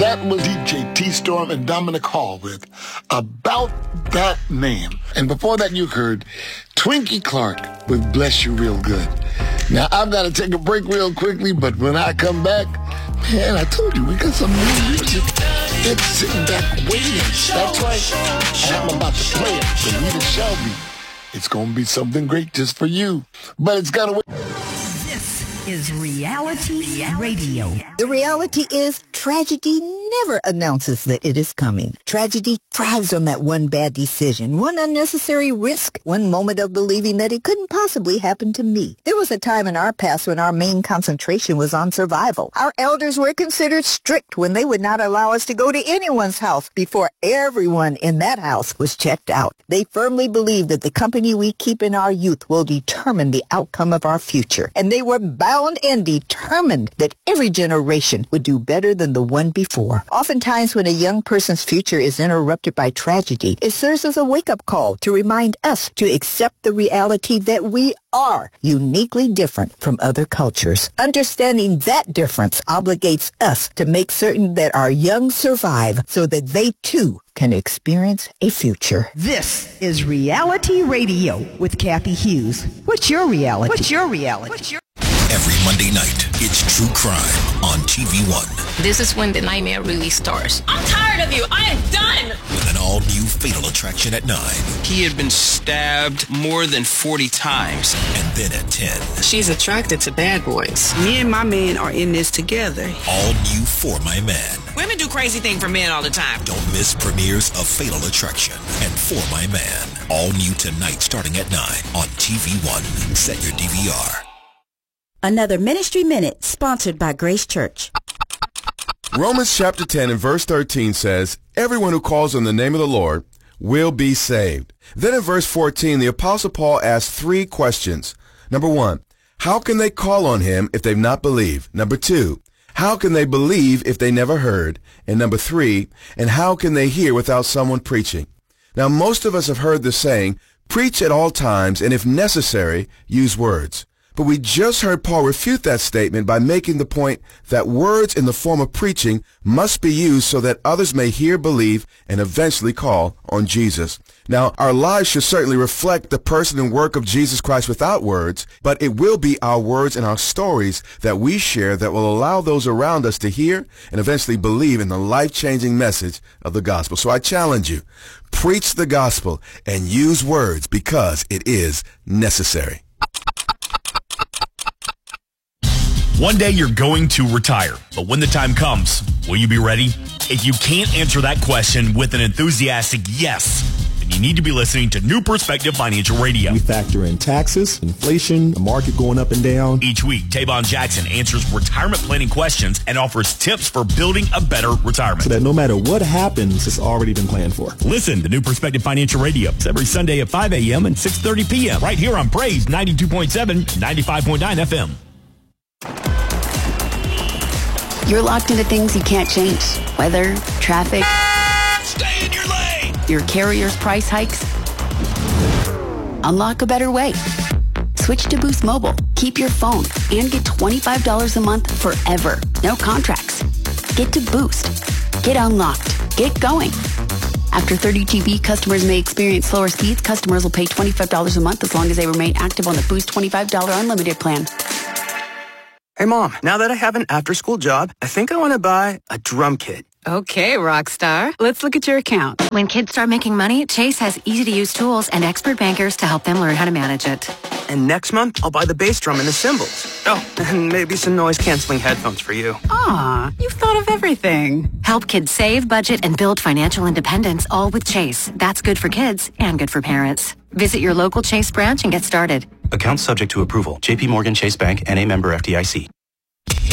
That was DJ T-Storm and Dominic Hall with About That Name. And before that, you heard Twinkie Clark with Bless You Real Good. Now, I've got to take a break real quickly, but when I come back, man, I told you, we got some new music. It's sitting back waiting. That's right. And I'm about to play it for Rita Shelby. It's going to be something great just for you. But it's got to wait. This is Reality Radio. The reality is tragedy never announces that it is coming. Tragedy thrives on that one bad decision, one unnecessary risk, one moment of believing that it couldn't possibly happen to me. There was a time in our past when our main concentration was on survival. Our elders were considered strict when they would not allow us to go to anyone's house before everyone in that house was checked out. They firmly believed that the company we keep in our youth will determine the outcome of our future. And they were bound and determined that every generation would do better than the one before. Oftentimes, when a young person's future is interrupted by tragedy, it serves as a wake-up call to remind us to accept the reality that we are uniquely different from other cultures. Understanding that difference obligates us to make certain that our young survive so that they too can experience a future. This is Reality Radio with Kathy Hughes. What's your reality? Every Monday night, it's True Crime on TV One. This is when the nightmare really starts. I'm tired of you. I am done. With an all-new Fatal Attraction at 9. He had been stabbed more than 40 times. And then at 10. She's attracted to bad boys. Me and my man are in this together. All new For My Man. Women do crazy things for men all the time. Don't miss premieres of Fatal Attraction and For My Man. All new tonight starting at 9 on TV One. Set your DVR. Another Ministry Minute sponsored by Grace Church. Romans chapter 10 and verse 13 says, everyone who calls on the name of the Lord will be saved. Then in verse 14, the Apostle Paul asks 3 questions. Number 1, how can they call on him if they've not believed? Number 2, how can they believe if they never heard? And number 3, and how can they hear without someone preaching? Now, most of us have heard the saying, preach at all times, and if necessary, use words. But we just heard Paul refute that statement by making the point that words in the form of preaching must be used so that others may hear, believe, and eventually call on Jesus. Now, our lives should certainly reflect the person and work of Jesus Christ without words, but it will be our words and our stories that we share that will allow those around us to hear and eventually believe in the life-changing message of the gospel. So I challenge you, preach the gospel and use words because it is necessary. One day you're going to retire, but when the time comes, will you be ready? If you can't answer that question with an enthusiastic yes, then you need to be listening to New Perspective Financial Radio. We factor in taxes, inflation, the market going up and down. Each week, Tavon Jackson answers retirement planning questions and offers tips for building a better retirement. So that no matter what happens, it's already been planned for. Listen to New Perspective Financial Radio. It's every Sunday at 5 a.m. and 6:30 p.m. right here on Praise 92.7, 95.9 FM. You're locked into things you can't change. Weather, traffic. Stay in your lane! Your carrier's price hikes. Unlock a better way. Switch to Boost Mobile. Keep your phone and get $25 a month forever. No contracts. Get to Boost. Get unlocked. Get going. After 30 GB, customers may experience slower speeds. Customers will pay $25 a month as long as they remain active on the Boost $25 unlimited plan. Hey, Mom, now that I have an after-school job, I think I want to buy a drum kit. Okay, Rockstar. Let's look at your account. When kids start making money, Chase has easy-to-use tools and expert bankers to help them learn how to manage it. And next month, I'll buy the bass drum and the cymbals. Oh, and maybe some noise-canceling headphones for you. Aw, you've thought of everything. Help kids save, budget, and build financial independence, all with Chase. That's good for kids and good for parents. Visit your local Chase branch and get started. Account subject to approval. JP Morgan Chase Bank, N.A. member FDIC.